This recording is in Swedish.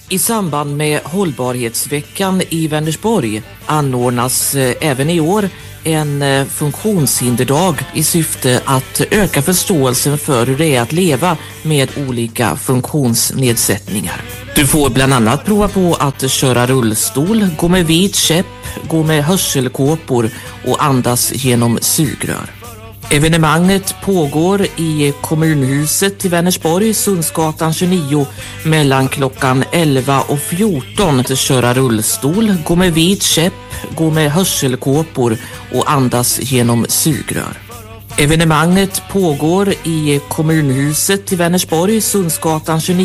I samband med hållbarhetsveckan i Vänersborg anordnas även i år en funktionshinderdag i syfte att öka förståelsen för hur det är att leva med olika funktionsnedsättningar. Du får bland annat prova på att köra rullstol, gå med vit käpp, gå med hörselkåpor och andas genom sugrör. Evenemanget pågår i kommunhuset i Vänersborg, Sundsgatan 29, mellan klockan 11 och 14. Att köra rullstol, gå med vit käpp, gå med hörselkåpor och andas genom sugrör. Evenemanget pågår i kommunhuset i Vänersborg, Sundsgatan 29.